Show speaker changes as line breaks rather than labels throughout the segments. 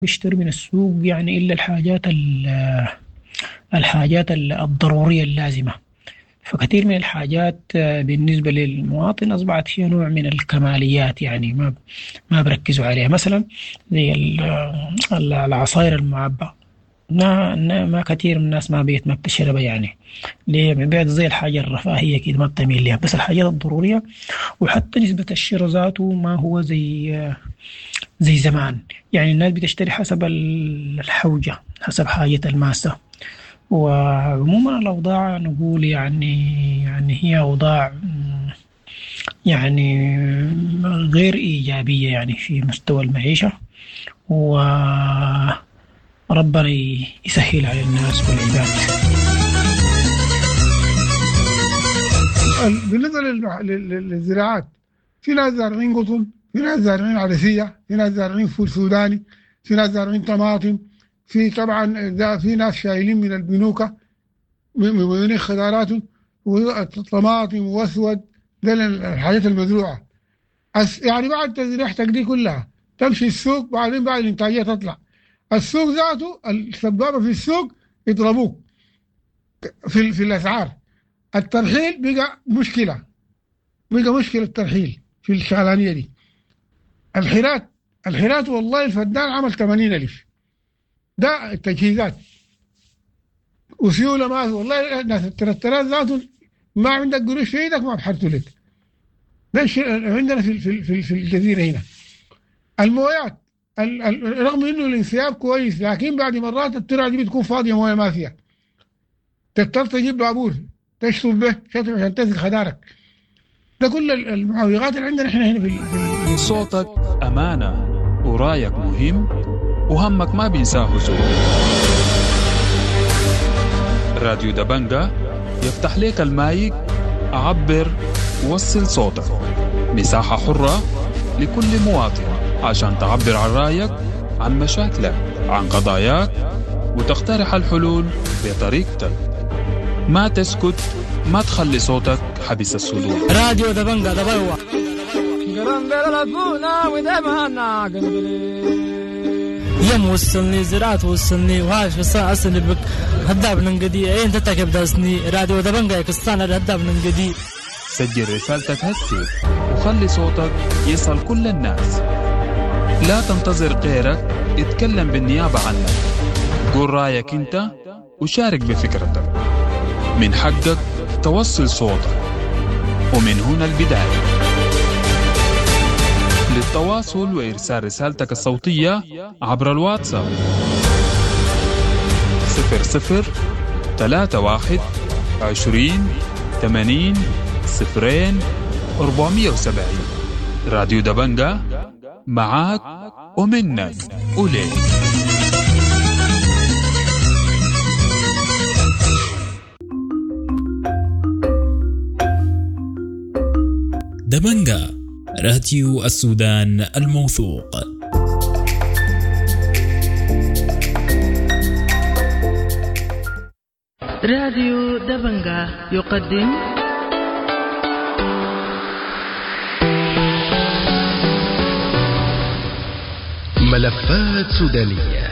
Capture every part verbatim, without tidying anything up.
بيشتري من السوق يعني إلا الحاجات الحاجات الضرورية اللازمة. فكثير من الحاجات بالنسبة للمواطن أصبحت هي نوع من الكماليات، يعني ما ما بركزوا عليها. مثلا زي العصائر المعبأة، ما ما كثير من الناس ما بيت ما بتشربها، يعني ليه؟ بيبيع زي الحاجة الرفاهية كده ما بتميل لها، بس الحاجات الضرورية. وحتى نسبة الشراء ذاته ما هو زي زي زمان، يعني الناس بتشتري حسب الحوجة، حسب حاجة الماسة. وعموما الأوضاع نقول يعني يعني هي أوضاع يعني غير إيجابية يعني في مستوى المعيشة، وربنا يسهل على الناس والعباد.
بالنسبة للزراعات، في ناس زارعين قطن، في ناس زارعين عدسية، في ناس زارعين فول سوداني، في ناس زارعين طماطم، في طبعا في ناس شايلين من البنوكة من خضاراتهم وطماطم واسود، ده الحاجات المزروعة. يعني بعد تزريعتك دي كلها تمشي السوق، بعدين بعد الانتاجية تطلع السوق ذاته، السبابة في السوق يضربوك في في الأسعار. الترحيل بقى مشكلة، بقى مشكلة الترحيل في الشغلانية دي. الحيرات الحيرات والله الفدان عمل ثمانين ألف، ده التجهيزات وسيولة. ما والله ناس الترترات ذاته ما عندك قروش في ايدك ما بحرتوا لك. ده الشيء عندنا في في في الجزيرة هنا. المويات رغم انه الانسياب كويس، لكن بعد مرات الترعة دي بتكون فاضية، مويه ما فيها، تضطر تجيب بابور تشطب به شطب عشان تسقي خدارك. ده كل المعوقات اللي عندنا احنا هنا في, في
صوتك أمانة ورايك مهم وهمك ما بينساه زول. راديو دبنجة يفتح ليك المايك، عبر ووصل صوتك. مساحة حرة لكل مواطن عشان تعبر عن رايك، عن مشاكلك، عن قضاياك، وتقترح الحلول بطريقتك. ما تسكت، ما تخلي صوتك حبس الصدور.
راديو دبنجة دبوا يوم وصلني زراعة وصلني وهاش بصا أصلي بك هداب ننقدي أين تتكب داسني. راديو دبنجة يكستان هداب ننقدي.
سجل رسالتك هسي وخلي صوتك يصل كل الناس. لا تنتظر غيرك يتكلم بالنيابة عنك. قول رأيك انت وشارك بفكرتك. من حقك توصل صوتك، ومن هنا البداية. للتواصل وإرسال رسالتك الصوتية عبر الواتساب صفر صفر ثلاثة واحد عشرين ثمانين صفرين أربعمية وسبعين. راديو دبنجة معاك ومنك وليك.
دبنجة راديو السودان الموثوق.
راديو دبنجة يقدم
ملفات سودانية.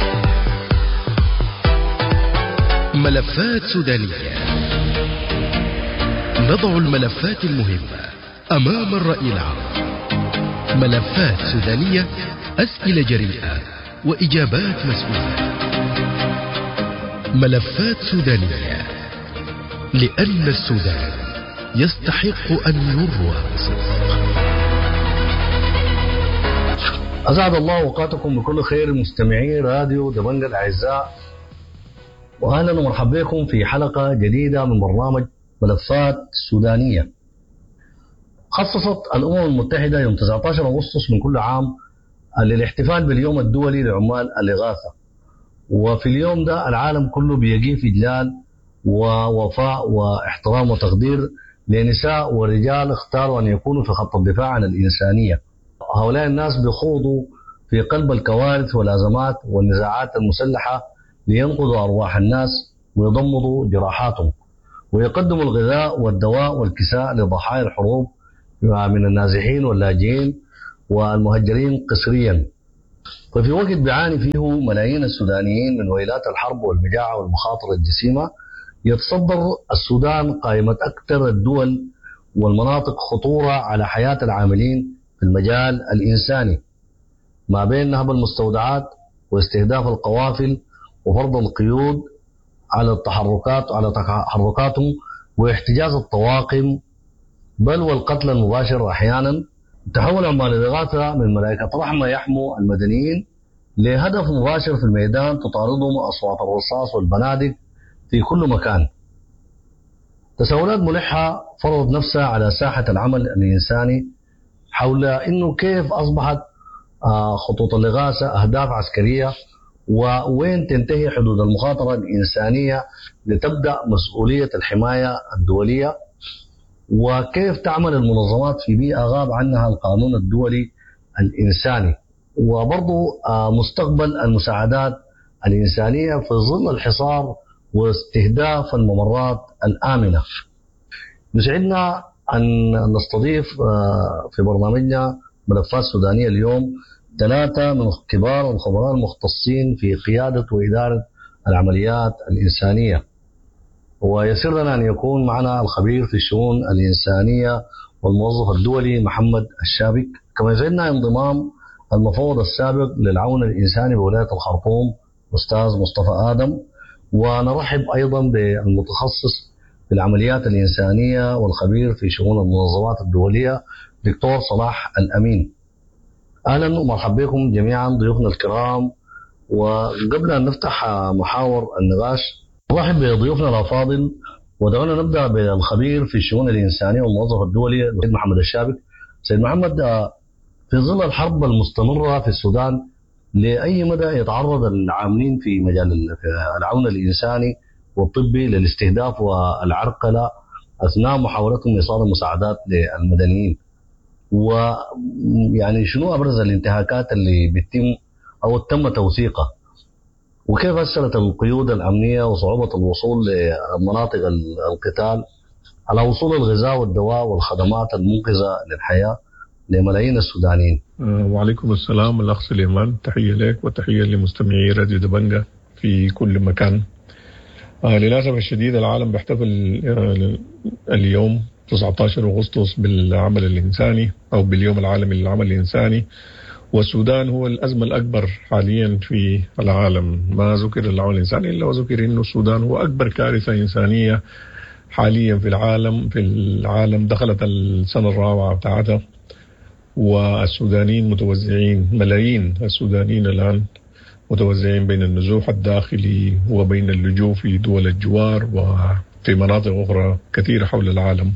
ملفات سودانية، نضع الملفات المهمة أمام الرأي العام. ملفات سودانية، أسئلة جريئة وإجابات مسؤولة. ملفات سودانية، لأن السودان يستحق أن يروى بصدق.
أسعد الله أوقاتكم بكل خير مستمعين راديو دبنجة الأعزاء، وأهلا ومرحبا بكم في حلقة جديدة من برنامج ملفات سودانية. خصصت الأمم المتحدة يوم تسعة عشر أغسطس من كل عام للاحتفال باليوم الدولي لعمال الإغاثة، وفي اليوم ده العالم كله بيقيف إجلال ووفاء واحترام وتقدير لنساء ورجال اختاروا أن يكونوا في خط الدفاع عن الإنسانية. هؤلاء الناس بيخوضوا في قلب الكوارث والأزمات والنزاعات المسلحة لينقذوا أرواح الناس ويضمدوا جراحاتهم، ويقدموا الغذاء والدواء والكساء لضحايا الحروب من النازحين واللاجئين والمهجرين قسريا. ففي وقت بيعاني فيه ملايين السودانيين من ويلات الحرب والمجاعة والمخاطر الجسيمة، يتصدر السودان قائمة أكثر الدول والمناطق خطورة على حياة العاملين في المجال الإنساني، ما بين نهب المستودعات واستهداف القوافل وفرض القيود على التحركات على تحركاتهم واحتجاز الطواقم، بل والقتل المباشر أحيانا. تحول عمال الإغاثة من ملائكة رحمة يحموا المدنيين لهدف مباشر في الميدان تطاردهم أصوات الرصاص والبنادق في كل مكان. تساؤلات ملحة فرضت نفسها على ساحة العمل الإنساني حول إنه كيف أصبحت خطوط الإغاثة أهداف عسكرية، ووين تنتهي حدود المخاطرة الإنسانية لتبدأ مسؤولية الحماية الدولية، وكيف تعمل المنظمات في بيئة غاب عنها القانون الدولي الإنساني، وبرضو مستقبل المساعدات الإنسانية في ظل الحصار واستهداف الممرات الآمنة. يسعدنا أن نستضيف في برنامجنا ملفات سودانية اليوم ثلاثة من كبار الخبراء المختصين في قيادة وإدارة العمليات الإنسانية، ويسر لنا أن يكون معنا الخبير في الشؤون الإنسانية والموظف الدولي محمد الشابك، كما يسعدنا انضمام المفوض السابق للعون الإنساني بولاية الخرطوم أستاذ مصطفى آدم، ونرحب أيضا بالمتخصص في العمليات الإنسانية والخبير في شؤون المنظمات الدولية دكتور صلاح الأمين. أهلا ومرحبا بكم جميعا ضيوفنا الكرام. وقبل أن نفتح محاور النقاش نرحب بضيوفنا الأفاضل، ودعونا نبدأ بالخبير في الشؤون الإنسانية والموظف الدولي السيد محمد الشابك. سيد محمد، في ظل الحرب المستمرة في السودان لأي مدى يتعرض العاملين في مجال العون الإنساني والطبي للاستهداف والعرقلة أثناء محاولتهم إيصال المساعدات للمدنيين؟ ويعني شنو أبرز الانتهاكات اللي بتتم أو تم توثيقها؟ وكيف أثرت القيود الأمنية وصعوبة الوصول لمناطق القتال على وصول الغذاء والدواء والخدمات المنقذة للحياة لملايين السودانيين؟
وعليكم السلام الأخ سليمان، تحية لك وتحية لمستمعي راديو دبنجة في كل مكان. آه للأسف الشديد العالم بيحتفل آه اليوم تسعة عشر أغسطس بالعمل الإنساني أو باليوم العالمي للعمل الإنساني، والسودان هو الأزمة الأكبر حاليا في العالم. ما ذكر العمل الإنساني إلا وذكر إنه السودان هو أكبر كارثة إنسانية حاليا في العالم. في العالم دخلت السنة الرابعة بتاعتها، والسودانيين متوزعين، ملايين السودانيين الآن متوزعين بين النزوح الداخلي وبين اللجوء في دول الجوار وفي مناطق أخرى كثيرة حول العالم.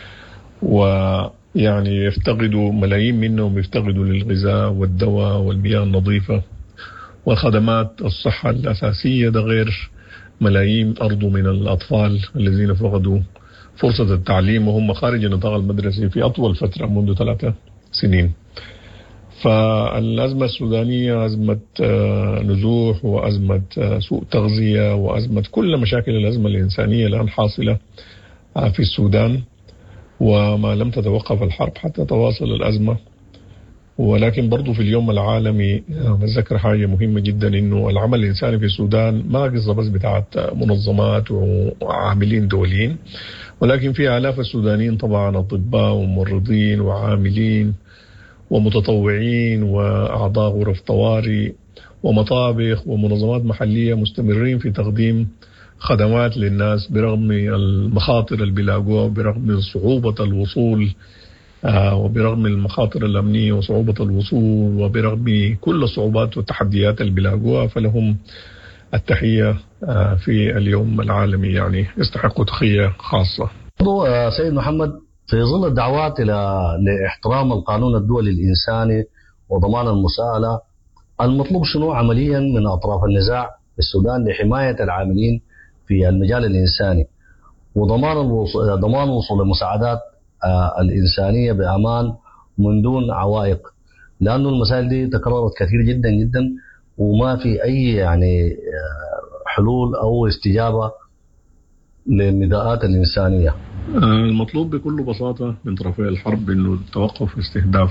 ويعني يفتقدوا ملايين منهم يفتقدوا للغذاء والدواء والمياه النظيفة وخدمات الصحة الأساسية، ده غير ملايين أرضوا من الأطفال الذين فقدوا فرصة التعليم وهم خارج النطاق المدرسي في أطول فترة منذ ثلاثة سنين. فالأزمة السودانية أزمة نزوح وأزمة سوء تغذية وأزمة كل مشاكل الأزمة الإنسانية الآن حاصلة في السودان، وما لم تتوقف الحرب حتى تواصل الأزمة. ولكن برضو في اليوم العالمي نذكر حاجة مهمة جدا، إنه العمل الإنساني في السودان ما قصة بس بتاعت منظمات وعاملين دوليين، ولكن في آلاف السودانيين طبعا أطباء وممرضين وعاملين ومتطوعين وأعضاء غرف طوارئ ومطابخ ومنظمات محلية مستمرين في تقديم خدمات للناس برغم المخاطر اللي بيلاقوها، برغم صعوبة الوصول وبرغم المخاطر الأمنية وصعوبة الوصول وبرغم كل الصعوبات والتحديات اللي بيلاقوها. فلهم التحية في اليوم العالمي، يعني يستحقوا تحية خاصة.
سيد محمد، في ظل الدعوات إلى لاحترام القانون الدولي الإنساني وضمان المساءلة، المطلوب شنو عمليا من أطراف النزاع في السودان لحماية العاملين في المجال الإنساني وضمان الوصول ضمان وصول المساعدات الإنسانية بأمان من دون عوائق، لأنه المسائل دي تكررت كثير جدا جدا وما في أي يعني حلول أو استجابة للنداءات الإنسانية.
المطلوب بكل بساطة من طرفي الحرب إنه توقف استهداف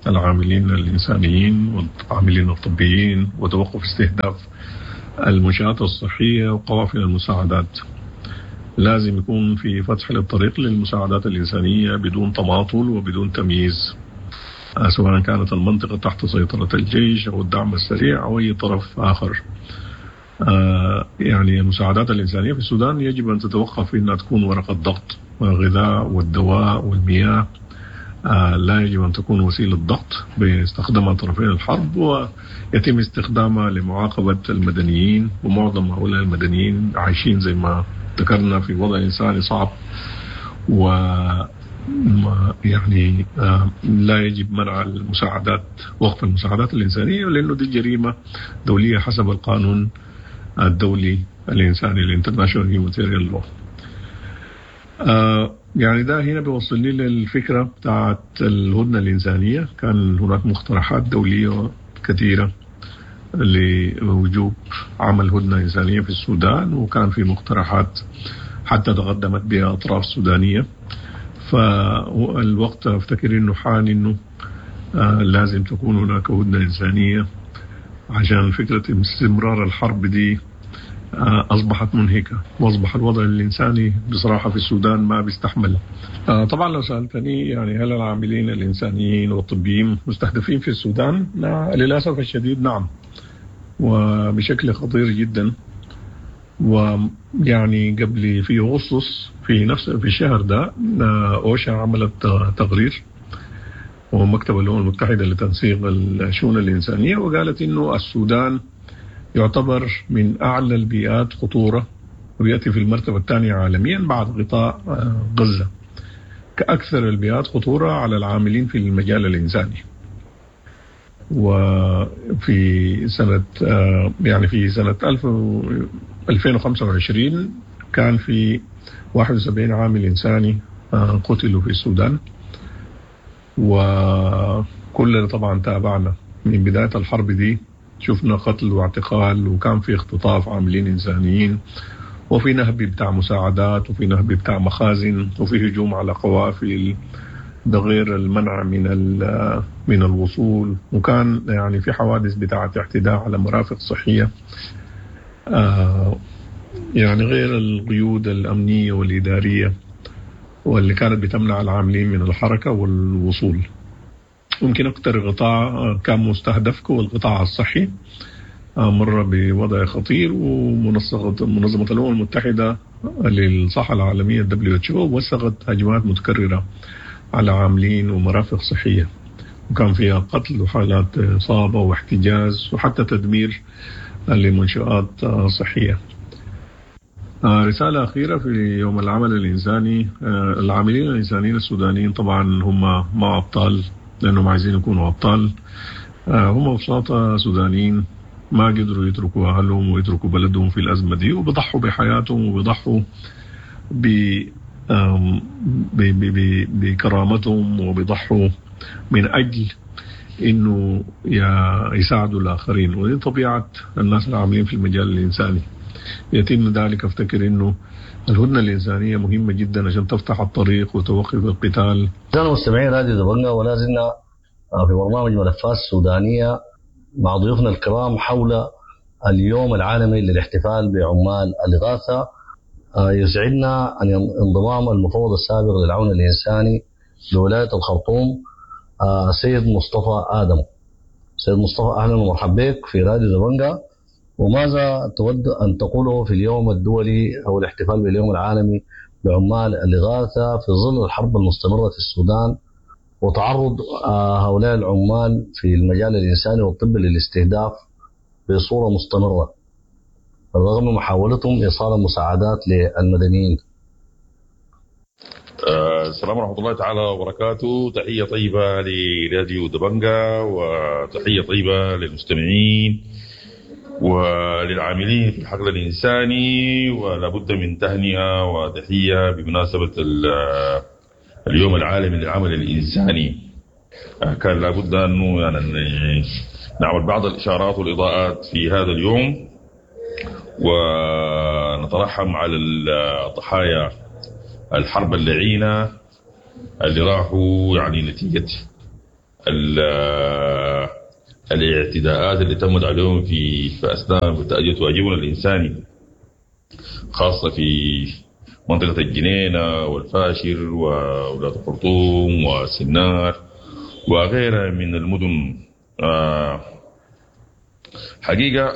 العاملين الإنسانيين والعاملين الطبيين وتوقف استهداف المنشآت الصحية وقوافل المساعدات. لازم يكون في فتح للطريق للمساعدات الإنسانية بدون تماطل وبدون تمييز، سواء كانت المنطقة تحت سيطرة الجيش أو الدعم السريع أو أي طرف آخر. يعني المساعدات الإنسانية في السودان يجب أن تتوقف في أنها تكون ورقة ضغط، والغذاء والدواء والمياه لا يجب أن تكون وسيلة ضغط باستخدامها طرفين الحرب ويتم استخدامها لمعاقبة المدنيين، ومعظم هؤلاء المدنيين عايشين زي ما ذكرنا في وضع إنساني صعب، و يعني لا يجب منع المساعدات، وقف المساعدات الإنسانية، لأنه دي جريمة دولية حسب القانون الدولي الإنساني الانترناشونال هيومانيتيريان لو. يعني ده هنا بيوصلني للفكرة بتاعت الهدنة الإنسانية. كان هناك مقترحات دولية كثيرة لوجوب عمل هدنة إنسانية في السودان، وكان في مقترحات حتى تقدمت بها أطراف سودانية. فالوقت أفتكر إنه حان إنه آه لازم تكون هناك هدنة إنسانية، عشان فكرة استمرار الحرب دي آه أصبحت منهكة، وأصبح الوضع الإنساني بصراحة في السودان ما بيستحمل. آه طبعا لو سألتني يعني هل العاملين الإنسانيين والطبيين مستهدفين في السودان؟ للأسف الشديد نعم، وبشكل خطير جدا. ويعني قبل في أغسطس في نفس في الشهر ده أوشا عملت تقرير ومكتب الأمم المتحدة لتنسيق الشؤون الإنسانية، وقالت إنه السودان يعتبر من أعلى البيئات خطورة، ويأتي في المرتبة الثانية عالميا بعد غطاء غزة كأكثر البيئات خطورة على العاملين في المجال الإنساني. وفي سنة يعني في سنة ألفين وخمسة وعشرين كان في واحد وسبعين عامل إنساني قتلوا في السودان، وكلنا طبعا تابعنا من بداية الحرب دي، شفنا قتل واعتقال، وكان في اختطاف عاملين إنسانيين، وفي نهب بتاع مساعدات، وفي نهب بتاع مخازن، وفي هجوم على قوافل، ده غير المنع من من الوصول، وكان يعني في حوادث بتاعة اعتداء على مرافق صحية، آه يعني غير القيود الأمنية والإدارية واللي كانت بتمنع العاملين من الحركة والوصول. ممكن أكثر قطاع كان مستهدف هو القطاع الصحي، آه مر بوضع خطير، ومنظمة منظمة الأمم المتحدة للصحة العالمية دبليو إتش أو وثقت هجمات متكررة على عاملين ومرافق صحية، وكان فيها قتل وحالات إصابة واحتجاز وحتى تدمير لمنشآت صحية. رسالة أخيرة في يوم العمل الإنساني، العاملين الإنسانيين السودانيين طبعا هم ما أبطال لأنهم عايزين يكونوا أبطال، هم ببساطة سودانيين ما قدروا يتركوا أهلهم ويتركوا بلدهم في الأزمة دي، وبيضحوا بحياتهم وبيضحوا ب بكرامتهم، وبيضحوا من أجل إنه يساعدوا الآخرين. ودي طبيعة الناس العاملين في المجال الإنساني. يتم ذلك أفتكر إنه الهدنة الإنسانية مهمة جدا عشان تفتح الطريق وتوقف القتال.
أنا مستمعين راديو دبنجا، ولا زلنا في برنامج ملفات السودانية مع ضيوفنا الكرام حول اليوم العالمي للاحتفال بعمال الإغاثة. يسعدنا أن انضمام المفوض السابق للعون الإنساني بولاية الخرطوم سيد مصطفى آدم. سيد مصطفى أهلا ومرحبا بك في راديو دبنجا، وماذا تود أن تقوله في اليوم الدولي أو الاحتفال باليوم العالمي لعمال الإغاثة في ظل الحرب المستمرة في السودان وتعرض هؤلاء العمال في المجال الإنساني والطبي للاستهداف بصورة مستمرة رغم محاولتهم إيصال المساعدات للمدنيين؟
آه السلام ورحمة الله تعالى وبركاته. تحية طيبة لراديو دبنجا، وتحية طيبة للمستمعين وللعاملين في الحقل الإنساني، ولابد من تهنئة وتحية بمناسبة اليوم العالمي للعمل الإنساني. آه كان لابد أنه يعني نعمل بعض الإشارات والإضاءات في هذا اليوم، ونترحم على الضحايا الحرب اللعينة اللي راحوا يعني نتيجة الاعتداءات اللي تمت عليهم في في أثناء تأدية واجبنا الإنساني، خاصة في منطقة الجنينة والفاشر وولاة الخرطوم وسنار وغيرها من المدن. حقيقة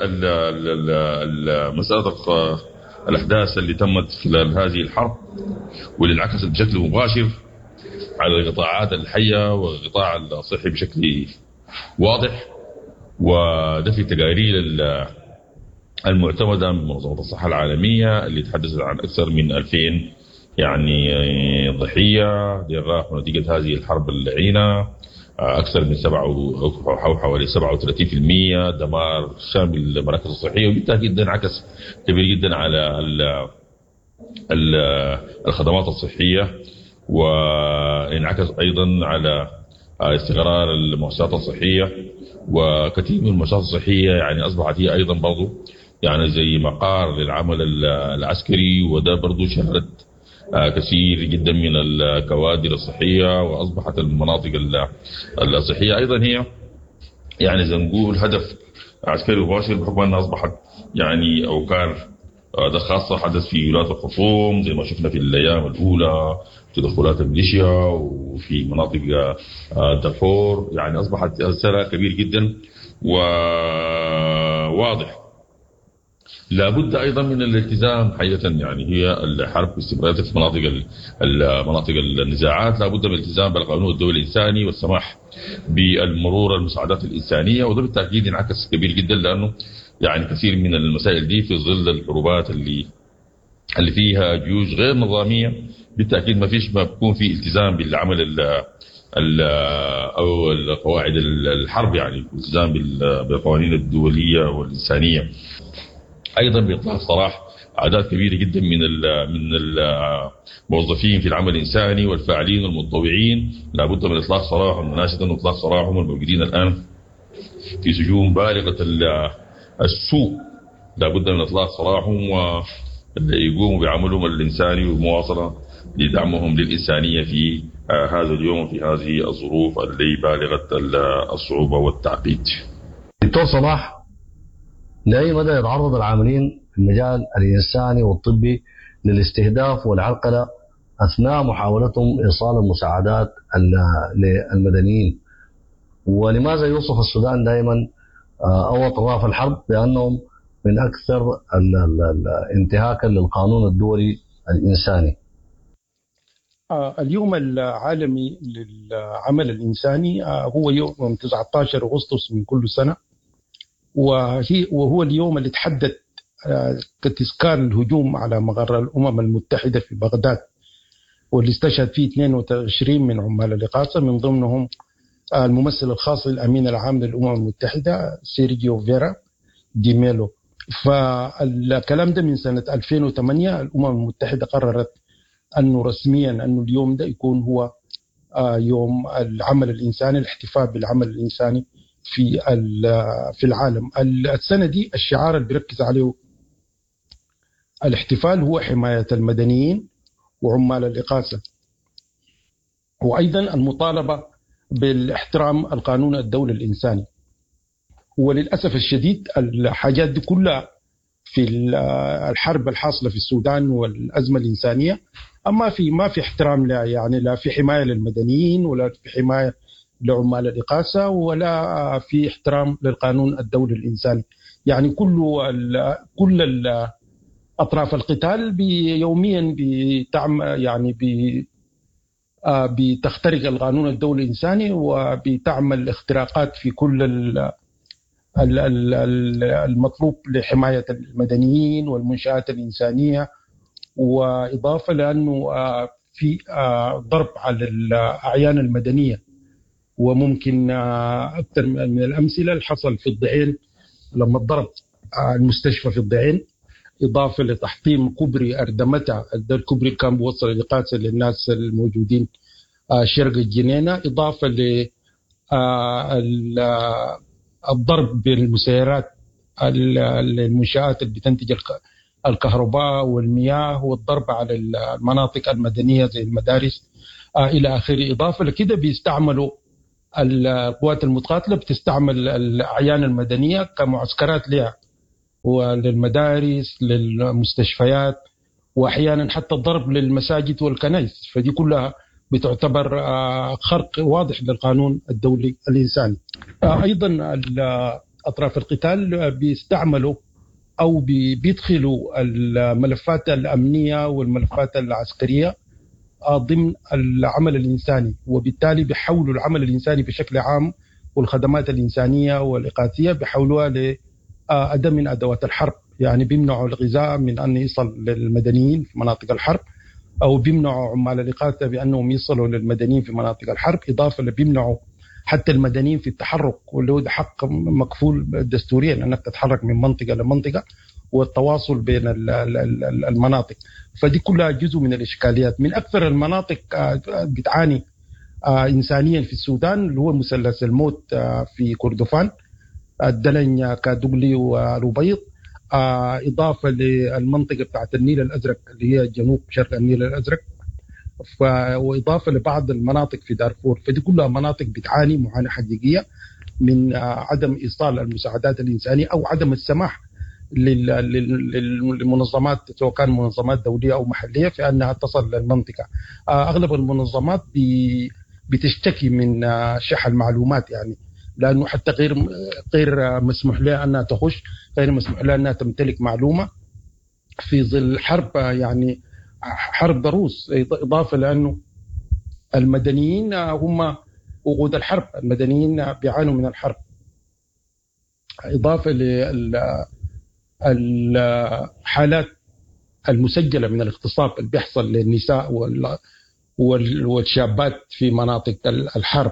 مسألة الأحداث اللي تمت خلال هذه الحرب واللي انعكست بشكل مباشر على القطاعات الحية والقطاع الصحي بشكل واضح، وده في تقارير المعتمدة من منظمة الصحة العالمية اللي تحدثت عن أكثر من ألفين يعني ضحية للراحة نتيجة هذه الحرب اللعينة، أكثر من سبعة أو حوالي سبعة وثلاثين بالمئة دمار شامل المراكز الصحية، وبالتأكيد ده انعكس كبير جدا على الخدمات الصحية، وانعكس أيضا على استقرار المؤسسات الصحية. وكثير من المؤسسات الصحية يعني أصبحت هي أيضا برضو يعني زي مقار للعمل العسكري، وده برضو شهدت كثير جدا من الكوادر الصحية، وأصبحت المناطق الصحية أيضا هي يعني زي نقول هدف عسكري مباشر، بحكم أنها أصبحت يعني أوكار ده خاصة حدث في ولاية الخرطوم زي ما شفنا في الأيام الأولى تدخلات الميليشيا، وفي مناطق دارفور يعني أصبحت أثرها كبير جدا وواضح. لابد أيضا من الالتزام حقيقة، يعني هي الحرب باستمرارية في مناطق مناطق النزاعات لابد من الالتزام بالقانون الدولي الإنساني والسماح بالمرور المساعدات الإنسانية، وده بالتأكيد انعكس كبير جدا لأنه يعني كثير من المسائل دي في ظل الحروبات اللي اللي فيها جيوش غير نظامية، بالتأكيد ما فيش ما بيكون في التزام بالعمل ال ال أو القواعد الحرب، يعني التزام بالقوانين الدولية والإنسانية. أيضا بإطلاق سراح أعداد كبيرة جدا من من الموظفين في العمل الإنساني والفاعلين والمتطوعين، لابد من إطلاق سراحهم مناشدة وإطلاق سراحهم الموجودين الآن في سجون بالغة السوء، لابد من إطلاق سراحهم ويقوموا بعملهم الإنساني والمواصلة لدعمهم للإنسانية في هذا اليوم وفي هذه الظروف اللي بالغة الصعوبة والتعقيد.
دكتور صلاح، لأي مدى يتعرض العاملين في المجال الإنساني والطبي للاستهداف والعرقلة أثناء محاولتهم إيصال المساعدات للمدنيين؟ ولماذا يوصف السودان دائما أو أطراف الحرب بأنهم من أكثر انتهاكا للقانون الدولي الإنساني؟
اليوم العالمي للعمل الإنساني هو يوم تسعة عشر أغسطس من كل سنة، وهو اليوم اللي تحدد كتذكار الهجوم على مقر الأمم المتحدة في بغداد، واللي استشهد فيه اثنين وعشرين من عمال الإغاثة، من ضمنهم الممثل الخاص للأمين العام للأمم المتحدة سيرجيو فيرا دي ميلو. فالكلام ده من سنة ألفين وثمانية الأمم المتحدة قررت أنه رسميا أنه اليوم ده يكون هو يوم العمل الإنساني، الاحتفال بالعمل الإنساني في في العالم. السنة دي الشعار اللي بيركز عليه الاحتفال هو حماية المدنيين وعمال الإغاثة، وأيضا المطالبة بالاحترام القانون الدولي الإنساني. وللأسف الشديد الحاجات دي كلها في الحرب الحاصلة في السودان والأزمة الإنسانية أما في ما في احترام لا يعني لا في حماية للمدنيين ولا في حماية لعمال الإغاثة ولا في احترام للقانون الدولي الإنساني. يعني كل كل أطراف القتال يوميا بتعمل يعني بتخترق القانون الدولي الإنساني وبتعمل اختراقات في كل المطلوب لحماية المدنيين والمنشآت الإنسانية، وإضافة لأنه في ضرب على الأعيان المدنية. وممكن أكثر من الأمثلة اللي حصل في الضعين لما ضرب المستشفى في الضعين، إضافة لتحطيم كوبري أردمتة، الكوبري كان بيوصل الإغاثة للناس الموجودين شرق الجنينة، إضافة ل الضرب بالمسيرات المنشآت اللي بتنتج الكهرباء والمياه، والضرب على المناطق المدنية زي المدارس إلى آخره. إضافة لكده بيستعملوا القوات المتقاتلة بتستعمل الأعيان المدنية كمعسكرات لها وللمدارس للمستشفيات، وأحيانا حتى الضرب للمساجد والكنائس. فدي كلها بتعتبر خرق واضح للقانون الدولي الإنساني. أيضا أطراف القتال بيستعملوا أو بيدخلوا الملفات الأمنية والملفات العسكرية ضمن العمل الإنساني، وبالتالي بيحولوا العمل الإنساني بشكل عام والخدمات الإنسانية والإغاثية بيحولوها لأداة من أدوات الحرب. يعني بيمنعوا الغذاء من أن يصل للمدنيين في مناطق الحرب، أو بيمنعوا عمال الإغاثة بأنهم يصلوا للمدنيين في مناطق الحرب، إضافة لبيمنعوا حتى المدنيين في التحرك، واللي هو حق مكفول دستوريا أنك تتحرك من منطقة لمنطقة والتواصل بين المناطق. فدي كلها جزء من الإشكاليات. من أكثر المناطق بتعاني إنسانيا في السودان اللي هو مثلث الموت في كردفان، الدلن، كادوغلي، والأبيض، إضافة للمنطقة بتاعت النيل الأزرق اللي هي جنوب شرق النيل الأزرق، وإضافة لبعض المناطق في دارفور. فدي كلها مناطق بتعاني معاناة حقيقية من عدم إيصال المساعدات الإنسانية أو عدم السماح للمنظمات سواء كان منظمات دولية أو محلية في أنها تصل للمنطقة. أغلب المنظمات بتشتكي من شح المعلومات، يعني لأنه حتى غير غير مسموح لها أنها تخش، غير مسموح لها أنها تمتلك معلومة في ظل حرب، يعني حرب ضروس، إضافة لأنه المدنيين هم وقود الحرب، المدنيين بيعانوا من الحرب، إضافة للحالات المسجلة من الاغتصاب اللي بيحصل للنساء والشابات في مناطق الحرب،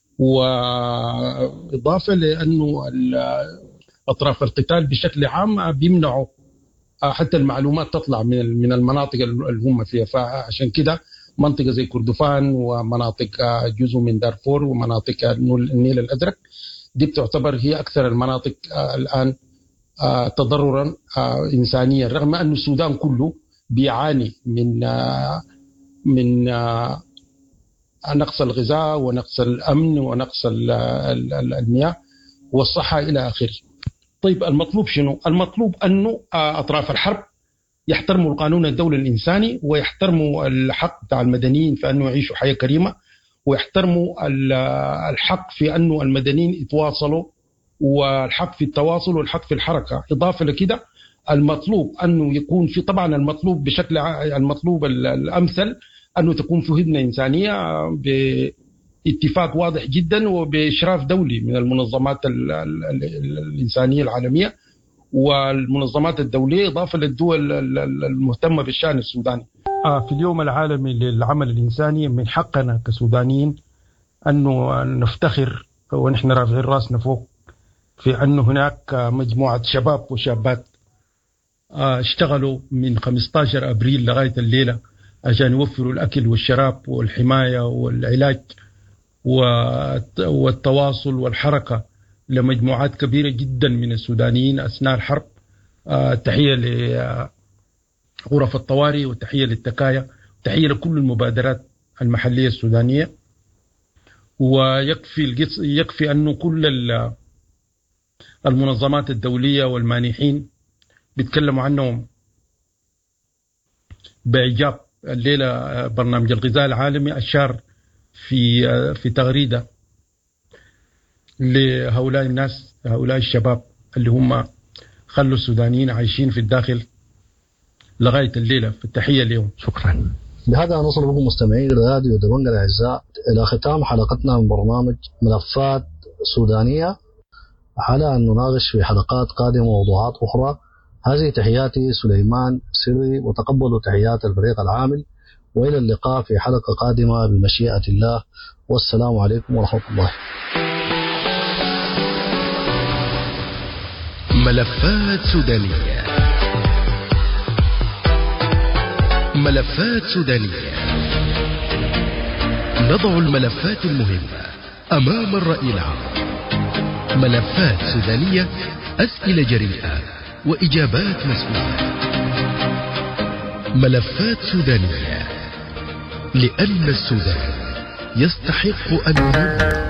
وإضافة لأنه أطراف القتال بشكل عام بيمنعوا حتى المعلومات تطلع من من المناطق اللي هم فيها. فعشان كده منطقة زي كردفان ومناطق جزء من دارفور ومناطق النيل الأزرق دي بتعتبر هي أكثر المناطق الآن تضررا إنسانيا، رغم أن السودان كله بيعاني من من نقص الغذاء ونقص الأمن ونقص المياه والصحة إلى آخره. طيب المطلوب شنو؟ المطلوب أنه أطراف الحرب يحترموا القانون الدولي الإنساني، ويحترموا الحق بتاع المدنيين في أنه يعيشوا حياة كريمة، ويحترموا الحق في أنه المدنيين يتواصلوا، والحق في التواصل والحق في الحركة. إضافة لكده المطلوب أنه يكون في، طبعا المطلوب بشكل المطلوب الأمثل أنه تكون في هدنة إنسانية باتفاق واضح جدا وبإشراف دولي من المنظمات الإنسانية العالمية والمنظمات الدولية، إضافة للدول المهتمة بالشأن السوداني. في اليوم العالمي للعمل الإنساني من حقنا كسودانيين أنه نفتخر ونحن رافعين راسنا فوق في أنه هناك مجموعة شباب وشابات اشتغلوا من خمسة عشر أبريل لغاية الليلة عشان يوفروا الأكل والشراب والحماية والعلاج والتواصل والحركة لمجموعات كبيرة جدا من السودانيين أثناء الحرب. تحية لغرف الطوارئ وتحية للتكايا وتحية لكل المبادرات المحلية السودانية. ويكفي يكفي أنه كل المنظمات الدولية والمانحين بيتكلموا عنهم بإعجاب. الليلة برنامج الغذاء العالمي أشار في في تغريدة لهؤلاء الناس، هؤلاء الشباب اللي هم خلوا السودانيين عايشين في الداخل لغاية الليلة. في التحية اليوم.
شكرا. بهذا نصل بكم مستمعين راديو دبنجة الأعزاء إلى ختام حلقتنا من برنامج ملفات سودانية، على أن نناقش في حلقات قادمة موضوعات أخرى. هذه تحياتي سليمان سري، وتقبلوا تحيات الفريق العامل، وإلى اللقاء في حلقة قادمة بمشيئة الله، والسلام عليكم ورحمة الله.
ملفات سودانية. ملفات سودانية. نضع الملفات المهمة أمام الرأي العام. ملفات سودانية، أسئلة جريئة وإجابات مسؤولة. ملفات سودانية، لأن السودان يستحق أن